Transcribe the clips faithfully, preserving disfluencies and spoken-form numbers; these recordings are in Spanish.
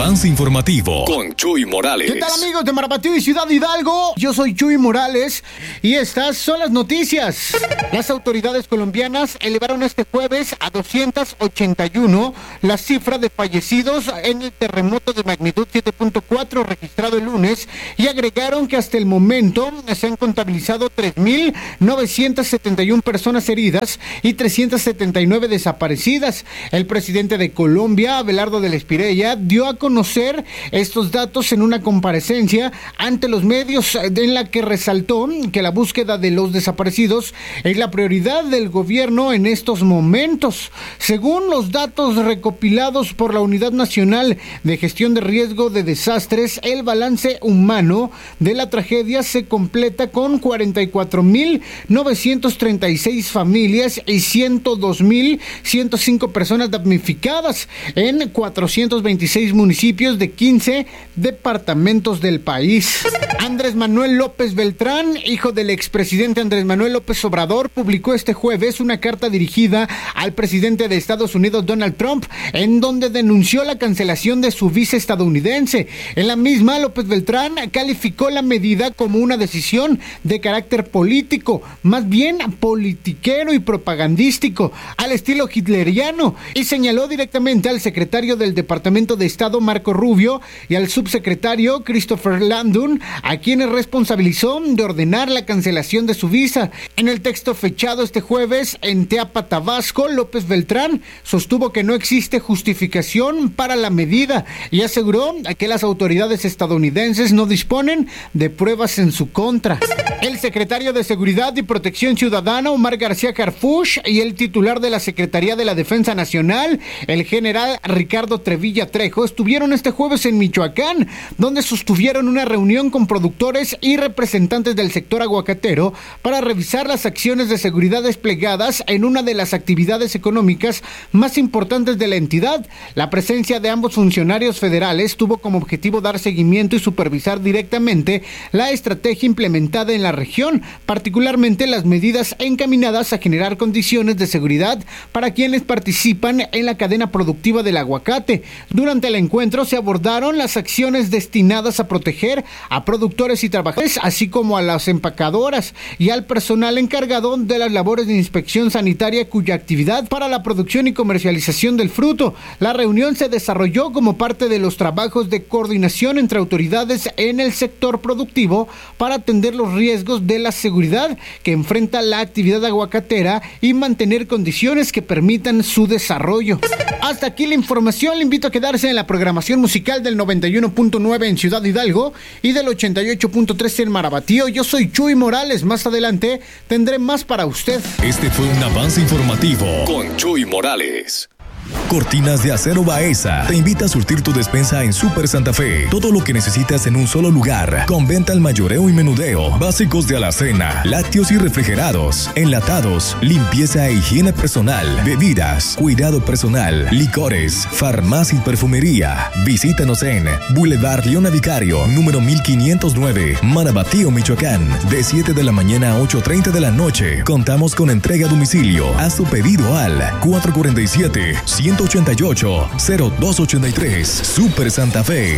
avance informativo con Chuy Morales. ¿Qué tal, amigos de Marabatío y Ciudad Hidalgo? Yo soy Chuy Morales y estas son las noticias. Las autoridades colombianas elevaron este jueves a doscientos ochenta y uno la cifra de fallecidos en el terremoto de magnitud siete punto cuatro registrado el lunes y agregaron que hasta el momento se han contabilizado tres mil novecientas setenta y una personas heridas y trescientas setenta y nueve desaparecidas. El presidente de Colombia, Abelardo del Espirella, dio a conocer estos datos en una comparecencia ante los medios en la que resaltó que la búsqueda de los desaparecidos es la prioridad del gobierno en estos momentos. Según los datos recopilados por la Unidad Nacional de Gestión de Riesgo de Desastres, el balance humano de la tragedia se completa con cuarenta y cuatro mil novecientos treinta y seis familias y ciento dos mil ciento cinco personas damnificadas en cuatrocientos veintiséis municipios de quince departamentos del país. Andrés Manuel López Beltrán, hijo del expresidente Andrés Manuel López Obrador, publicó este jueves una carta dirigida al presidente de Estados Unidos, Donald Trump, en donde denunció la cancelación de su visa estadounidense. En la misma, López Beltrán calificó la medida como una decisión de carácter político, más bien politiquero y propagandístico, al estilo hitleriano, y señaló directamente al secretario del Departamento de Estado, Marco Rubio, y al subsecretario, Christopher Landon, a quienes responsabilizó de ordenar la cancelación de su visa. En el texto fechado este jueves en Teapa, Tabasco, López Beltrán sostuvo que no existe justificación para la medida y aseguró que las autoridades estadounidenses no disponen de pruebas en su contra. El secretario de Seguridad y Protección Ciudadana, Omar García Harfuch, y el titular de la Secretaría de la Defensa Nacional, el general Ricardo Trevilla Trejo, estuvieron este jueves en Michoacán, donde sostuvieron una reunión con productores y representantes del sector aguacatero para revisar las acciones de seguridad desplegadas en una de las actividades económicas más importantes de la entidad. La presencia de ambos funcionarios federales tuvo como objetivo dar seguimiento y supervisar directamente la estrategia implementada en la región, particularmente las medidas encaminadas a generar condiciones de seguridad para quienes participan en la cadena productiva del aguacate. Durante el encuentro se abordaron las acciones destinadas a proteger a productores y trabajadores, así como a las empacadoras y al personal encargado de las labores de inspección sanitaria cuya actividad para la producción y comercialización del fruto. La reunión se desarrolló como parte de los trabajos de coordinación entre autoridades en el sector productivo para atender los riesgos de la seguridad que enfrenta la actividad aguacatera y mantener condiciones que permitan su desarrollo. Hasta aquí la información. Le invito a quedarse en la programación musical del noventa y uno punto nueve en Ciudad Hidalgo y del ochenta y ocho punto tres en Marabatío. Yo soy Chuy Morales. Más adelante tendré más para usted. Este fue un avance informativo con Chuy Morales. Cortinas de Acero Baeza te invita a surtir tu despensa en Super Santa Fe. Todo lo que necesitas en un solo lugar, con venta al mayoreo y menudeo, básicos de alacena, lácteos y refrigerados, enlatados, limpieza e higiene personal, bebidas, cuidado personal, licores, farmacia y perfumería. Visítanos en Boulevard Leona Vicario, número mil quinientos nueve, Marabatío, Michoacán, de siete de la mañana a ocho treinta de la noche. Contamos con entrega a domicilio. Haz tu pedido al cuatro cuatro siete, uno ocho ocho, cero dos ocho tres. Super Santa Fe.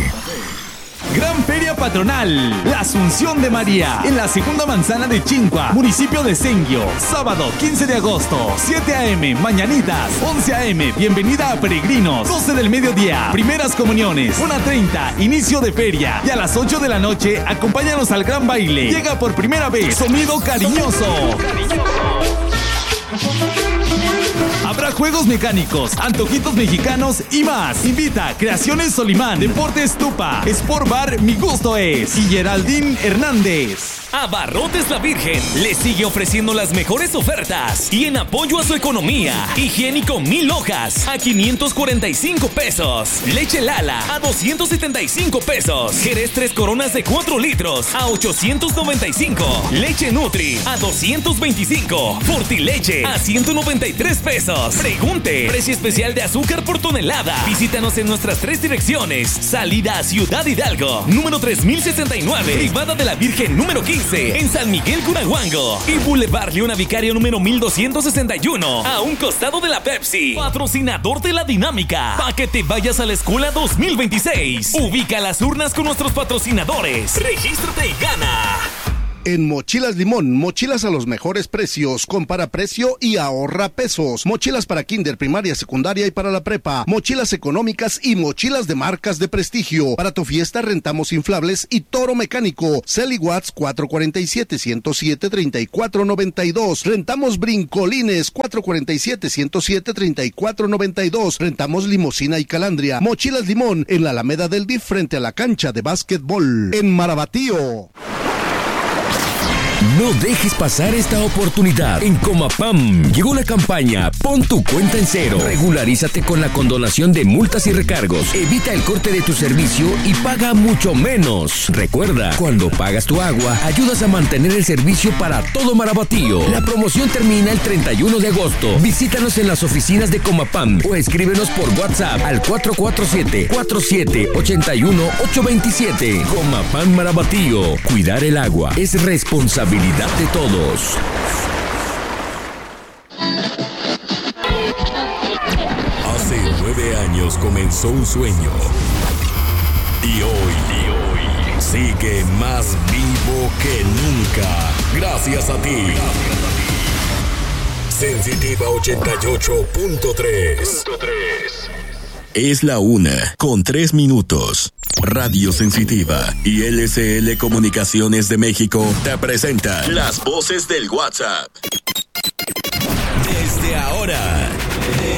Gran Feria Patronal, la Asunción de María, en la segunda manzana de Chincua, municipio de Senguio. Sábado quince de agosto, siete a eme, mañanitas, once a eme, bienvenida a peregrinos, doce del mediodía, primeras comuniones, una treinta, inicio de feria, y a las ocho de la noche, acompáñanos al gran baile. Llega por primera vez Sonido Cariñoso. Habrá juegos mecánicos, antojitos mexicanos y más. Invita Creaciones Solimán, Deportes Tupa, Sport Bar Mi Gusto Es y Geraldine Hernández. Abarrotes La Virgen le sigue ofreciendo las mejores ofertas y en apoyo a su economía. Higiénico mil hojas a quinientos cuarenta y cinco pesos. Leche Lala a doscientos setenta y cinco pesos. Jerez tres coronas de cuatro litros a ochocientos noventa y cinco. Leche Nutri a doscientos veinticinco. Fortileche a ciento noventa y tres pesos. Pregunte, precio especial de azúcar por tonelada. Visítanos en nuestras tres direcciones. Salida a Ciudad Hidalgo, número tres mil sesenta y nueve. Privada de la Virgen, número quince. Belice, en San Miguel Curahuango. Y Boulevard Leona Vicario número mil doscientos sesenta y uno, a un costado de la Pepsi. Patrocinador de la dinámica, para que te vayas a la escuela dos mil veintiséis. Ubica las urnas con nuestros patrocinadores. Regístrate y gana. En Mochilas Limón, mochilas a los mejores precios, compara precio y ahorra pesos. Mochilas para kinder, primaria, secundaria y para la prepa. Mochilas económicas y mochilas de marcas de prestigio. Para tu fiesta rentamos inflables y toro mecánico. Celi Watts cuatro cuatro siete, ciento siete, treinta y cuatro noventa y dos. Rentamos brincolines cuatro cuatro siete, ciento siete, treinta y cuatro noventa y dos. Rentamos limusina y calandria. Mochilas Limón en la Alameda del D I F frente a la cancha de básquetbol. En Marabatío. No dejes pasar esta oportunidad. En Comapam llegó la campaña Pon tu cuenta en cero. Regularízate con la condonación de multas y recargos. Evita el corte de tu servicio y paga mucho menos. Recuerda, cuando pagas tu agua, ayudas a mantener el servicio para todo Marabatío. La promoción termina el treinta y uno de agosto. Visítanos en las oficinas de Comapam o escríbenos por WhatsApp al cuatro cuatro siete, cuatro siete ocho uno, ocho dos siete. Comapam Marabatío. Cuidar el agua es responsabilidad de todos. Hace nueve años comenzó un sueño y hoy, y hoy sigue más vivo que nunca. Gracias a ti. Sensitiva ochenta y ocho punto tres. Es la una con tres minutos. Radio Sensitiva y L C L Comunicaciones de México te presentan las voces del WhatsApp. Desde ahora.